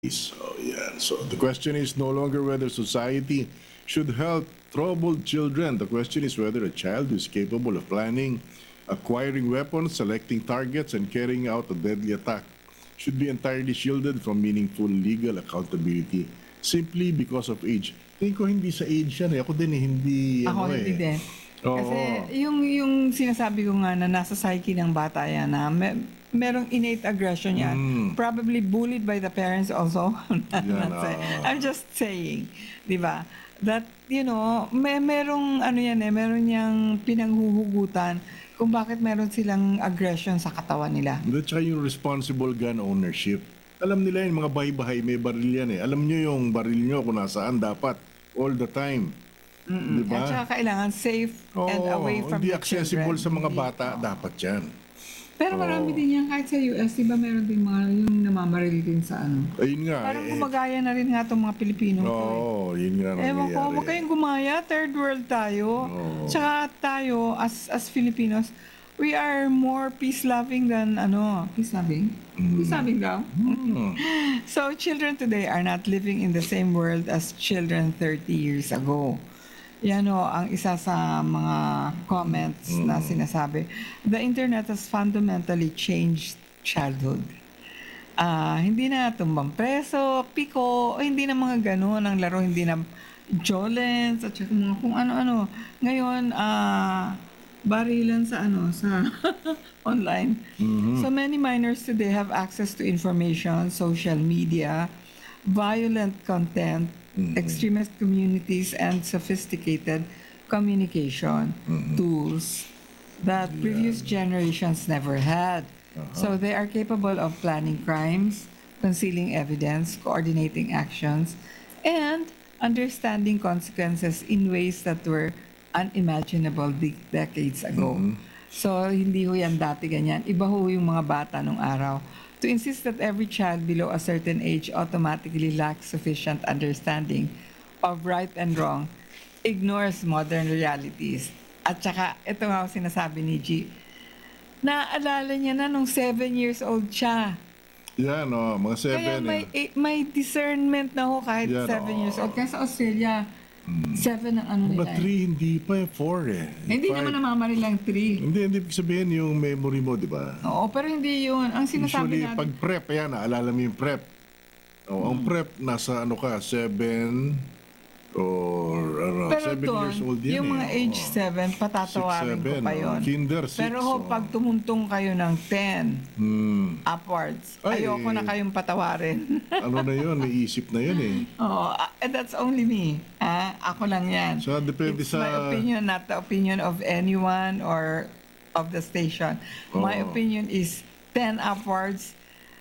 So, yeah. So the question is no longer whether society should help troubled children. The question is whether a child who is capable of planning, acquiring weapons, selecting targets, and carrying out a deadly attack should be entirely shielded from meaningful legal accountability simply because of age. Tingin ko hindi sa age yan eh. Ako din eh, hindi Ako ano hindi eh. din. Kasi Oo. yung sinasabi ko nga na nasa psyche ng bata yan na merong innate aggression yan. Probably bullied by the parents also. Yan, I'm just saying, di ba? That, merong ano yan eh, meron niyang pinanghuhugutan kung bakit meron silang aggression sa katawan nila. At saka yung responsible gun ownership. Alam nila yung mga bahay-bahay, may baril yan eh. Alam nyo yung baril nyo kung nasaan dapat all the time. Diba? At saka kailangan safe and away from hindi the accessible children. sa mga Hindi. bata, dapat yan. Pero marami din yan kahit sa US, di ba meron din mga yung namamaril din sa ano. Ayun nga. Parang gumagaya na rin nga itong mga Pilipino. Oo, yun nga Ewan ko, nangyayari. huwag kayong gumaya, third world tayo. Tsaka tayo, as Filipinos, we are more peace-loving than peace-loving? Peace-loving daw. So, children today are not living in the same world as children 30 years ago. Yan ang isa sa mga comments na sinasabi. The internet has fundamentally changed childhood. Hindi na tumbang preso, piko, hindi na mga ganun ang laro, hindi na Jolens, at saka mga kung ano-ano. Ngayon, barilan sa sa online. So many minors today have access to information, social media, violent content, extremist communities, and sophisticated communication tools that previous generations never had. So they are capable of planning crimes, concealing evidence, coordinating actions, and understanding consequences in ways that were unimaginable decades ago. So hindi ho yan dati ganyan. Iba ho yung mga bata nung araw. To insist that every child below a certain age automatically lacks sufficient understanding of right and wrong ignores modern realities. At saka, ito nga ang sinasabi ni G, naaalala niya na nung 7 years old siya. Yan, mga 7 Kaya may discernment na ho kahit Yan, 7 years old. Kaya sa Australia, 7 ang ano Mga nila. 3, hindi pa 4 eh. Hindi Five. naman namamaril lang 3. Hindi sabihin yung memory mo, di ba? Oo, pero hindi yun. Ang sinasabi Usually, natin, pag prep, ayan, naalala mo yung prep. Ang prep, nasa 7 or pero 7 doon, years old yan yung mga eh. age 7, patatawarin ko 6, 7, pa yun. Kinder 6. Pero pag tumuntong kayo ng 10 upwards, Ay, ayoko na kayong patawarin. ano na yun, may isip na yun eh. Oo, and that's only me. Ako lang yan. So, depende It's sa... my opinion, not the opinion of anyone or of the station. My opinion is 10 upwards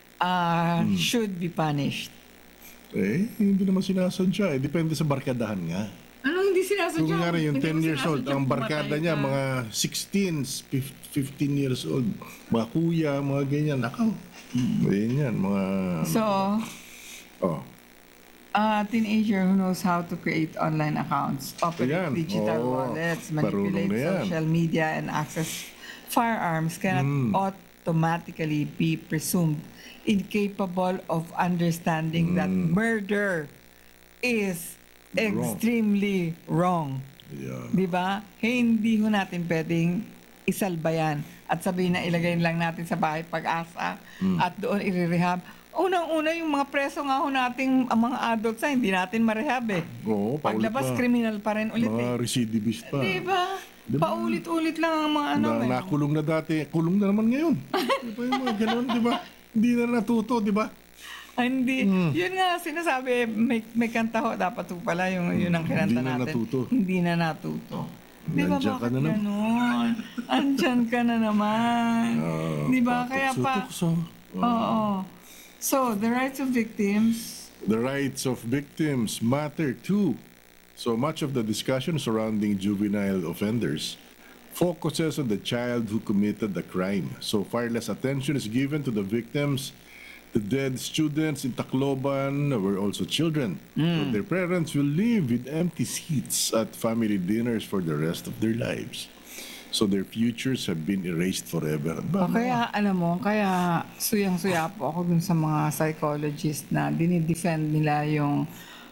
should be punished. Hindi naman sinasadya eh. Depende sa barkadahan nga. Ano hindi sinasadya? Kung nga yung Hindi 10 mo years old, sinasadya ang pumatay barkada ka. niya, mga 16, 15 years old, mga kuya, mga ganyan, ako. Ganyan, mga... So, Oh. a teenager who knows how to create online accounts, operate Ayan. digital Oo. wallets, Marunong manipulate na yan. social media, and access firearms cannot automatically be presumed incapable of understanding that murder is extremely wrong. Yeah. Di ba? Hindi ho natin pwedeng isalba yan at sabihin na ilagay lang natin sa bahay pag-asa at doon i-rehab. Unang-una, yung mga preso nga ho nating ang mga adults na hindi natin marehab eh. Oo, paulit Paglabas, pa. criminal pa rin ulit Mga eh. recidivist pa. Di ba? Diba? Paulit-ulit lang ang mga Nakulong na dati, kulong na naman ngayon. Di ba yung mga ganun, di ba? Hindi na natuto, di ba? Hindi. Yun nga, sinasabi, may kanta ho, dapat ho pala yun ang kinanta Hindi na natin. natuto. Hindi na natuto. Di ba Nandiyan ka bakit na naman. ganun? Andyan ka na naman. Di ba? Kaya pa, Tukso. oo. So, the rights of victims, The rights of victims matter too. So much of the discussion surrounding juvenile offenders focuses on the child who committed the crime. So far less attention is given to the victims. The dead students in Tacloban were also children. But their parents will live with empty seats at family dinners for the rest of their lives. so their futures have been erased forever. O kaya, alam mo, kaya suyang-suya po ako dun sa mga psychologist na dinidefend nila yung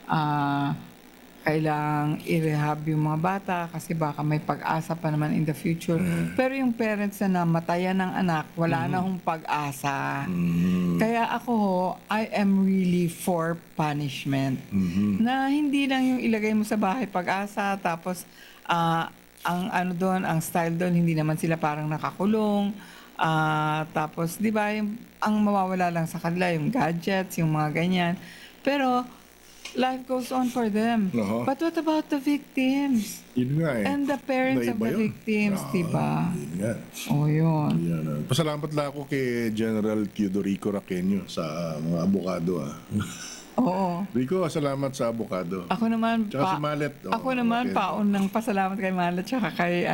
kailangang i-rehab yung mga bata kasi baka may pag-asa pa naman in the future. Pero yung parents na namatayan ng anak, wala na hong pag-asa. Kaya ako, I am really for punishment. Na hindi lang yung ilagay mo sa bahay pag-asa, tapos ang ano doon, ang style doon, hindi naman sila parang nakakulong. Tapos, di ba, ang mawawala lang sa kanila, yung gadgets, yung mga ganyan. Pero, life goes on for them. But what about the victims? Yun nga eh. And the parents of Naiba the yun. victims, di ba? Yun nga. O, yun. Yan, pasalamat lang ako kay General Teodorico Raqueño sa mga abogado. Oo. Rico, salamat sa abogado. Ako naman, Tsaka si Malet. ako naman, paunang pasalamat kay Malet tsaka kay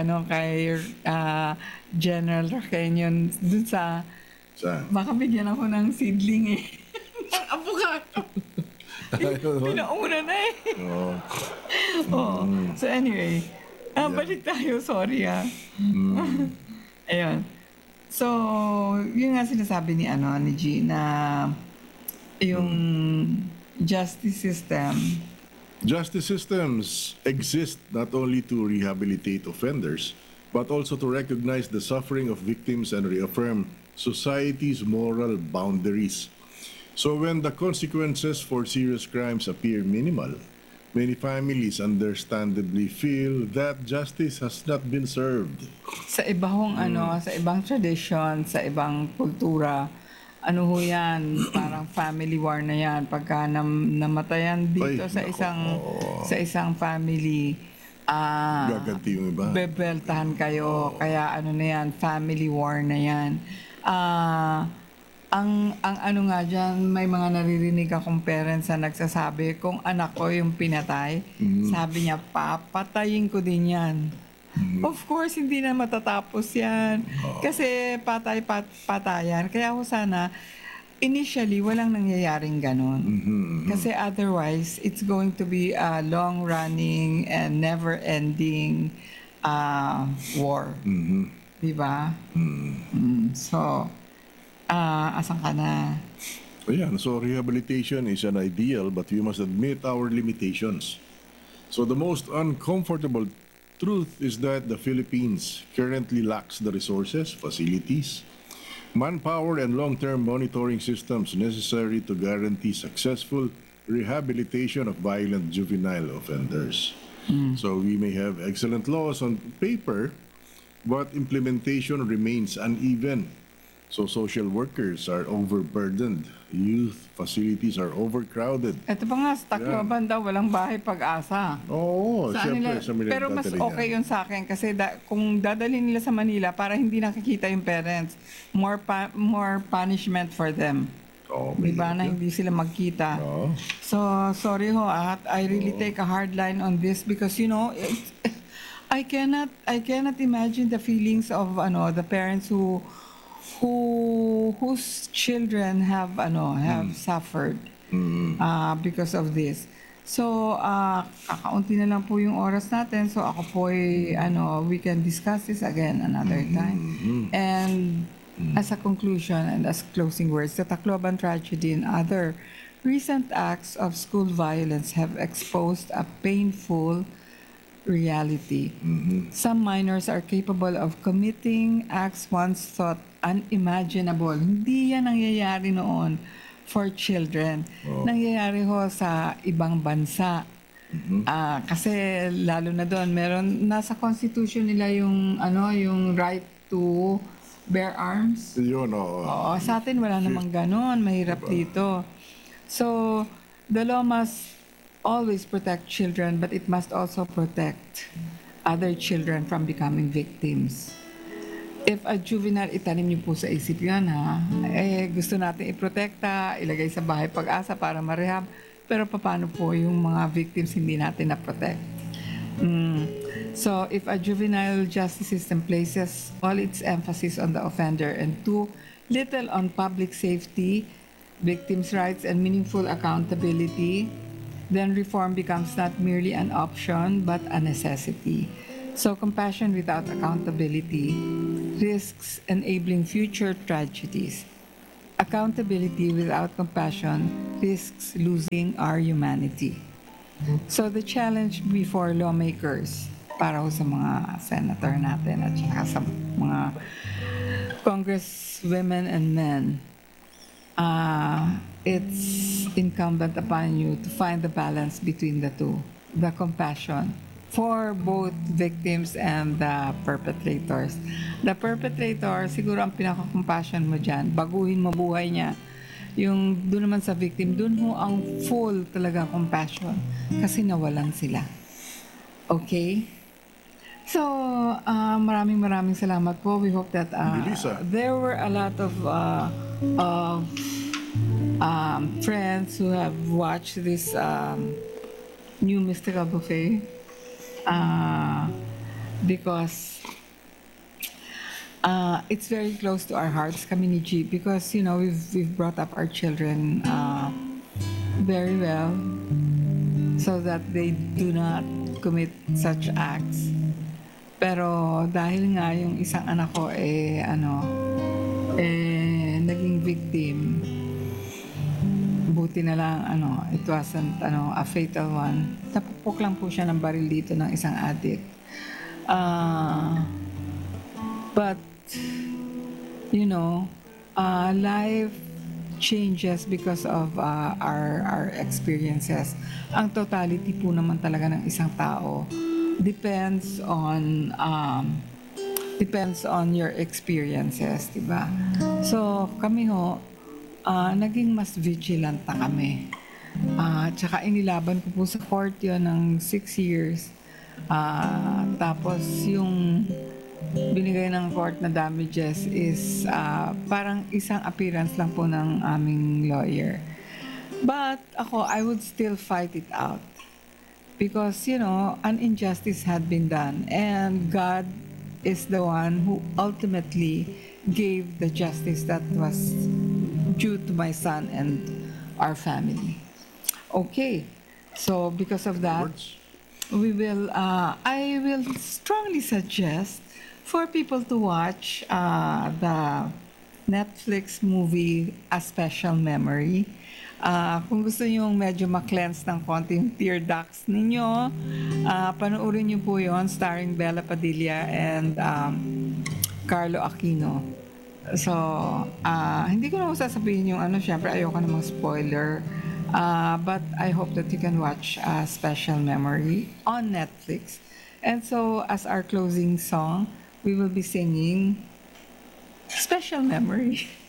General Raqueño dun sa, Saan? baka bigyan ako ng seedling eh. Ng avocado. Pinauna na eh. Oo. Oo. So anyway, balik tayo. Sorry Ayun. So, yun nga sinasabi ni G na yung justice system. Justice systems exist not only to rehabilitate offenders, but also to recognize the suffering of victims and reaffirm society's moral boundaries. So when the consequences for serious crimes appear minimal, many families understandably feel that justice has not been served. Sa ibang sa ibang tradition, sa ibang kultura, ano ho yan, parang family war na yan. Pagka namatayan dito Ay, sa isang family, Gaganti yung iba. bebeltahan kayo. Kaya ano na yan, family war na yan. Ang ano nga dyan, may mga naririnig akong parents na nagsasabi, kung anak ko yung pinatay, sabi niya, papatayin ko din yan. Of course, hindi na matatapos yan. Kasi patayan. Kaya ako sana, initially, walang nangyayaring ganon. Kasi otherwise, it's going to be a long-running and never-ending war. Diba? So, asan ka na? Ayan, so rehabilitation is an ideal, but we must admit our limitations. So the most uncomfortable truth is that the Philippines currently lacks the resources, facilities, manpower, and long-term monitoring systems necessary to guarantee successful rehabilitation of violent juvenile offenders. So we may have excellent laws on paper, but implementation remains uneven. So social workers are overburdened. Youth facilities are overcrowded. Ito pa nga, sa Tacloban daw, walang bahay pag-asa. Oo, Saan siyempre. nila- pero mas okay yun sa akin kasi kung dadalhin nila sa Manila para hindi nakikita yung parents, more punishment for them. Oh, Diba na hindi sila magkita. Oo. So, sorry ho, I really take a hard line on this because, I cannot imagine the feelings of, the parents whose children have suffered because of this. So, kakaunti na lang po yung oras natin. So, ako po we can discuss this again another time. And as a conclusion and as closing words, the Tacloban tragedy and other recent acts of school violence have exposed a painful reality. Some minors are capable of committing acts once thought unimaginable. Hindi yan nangyayari noon for children. Nangyayari ho sa ibang bansa. Kasi lalo na doon, nasa constitution nila yung right to bear arms. Yun, oo. Oo, sa atin wala namang ganon. Mahirap dito. So, the law must always protect children, but it must also protect other children from becoming victims. If a juvenile, itanim niyo po sa isip yan, gusto natin iprotekta, ilagay sa bahay pag-asa para marehab, pero paano po yung mga victims hindi natin na-protect? So, if a juvenile justice system places all its emphasis on the offender and too little on public safety, victims' rights, and meaningful accountability, then reform becomes not merely an option but a necessity. So, compassion without accountability risks enabling future tragedies. Accountability without compassion risks losing our humanity. So, the challenge before lawmakers, para ho sa mga senator natin at saka sa mga congresswomen and men, it's incumbent upon you to find the balance between the two, the compassion for both victims and the perpetrators. The perpetrator, siguro ang pinaka-compassion mo dyan, baguhin mo buhay niya. Yung doon naman sa victim, doon mo ang full talaga compassion kasi nawalan sila. Okay? So, maraming salamat po. We hope that Bilis, there were a lot of friends who have watched this new Mystical Buffet because it's very close to our hearts, kami ni G, because you know we've brought up our children very well so that they do not commit such acts. Pero dahil nga yung isang anak ko naging victim, buti na lang it wasn't a fatal one. Napupok lang po siya ng baril dito ng isang addict. But you know, life changes because of our experiences. Ang totality po naman talaga ng isang tao depends on your experiences, di ba? So, kami naging mas vigilant na kami. Tsaka inilaban ko po sa court yun ng 6 years. Tapos yung binigay ng court na damages is parang isang appearance lang po ng aming lawyer. But ako, I would still fight it out. Because, you know, an injustice had been done. And God is the one who ultimately gave the justice that was due to my son and our family. Okay. So, because of that, I will strongly suggest for people to watch the Netflix movie A Special Memory. Kung gusto nyo medyo ma-cleanse ng konti yung tear ducts ninyo, panoorin nyo po yon, starring Bella Padilla and Carlo Aquino. So, hindi ko na sasabihin yung syempre ayoko namang spoiler. But I hope that you can watch A Special Memory on Netflix. And so, as our closing song, we will be singing Special Memory.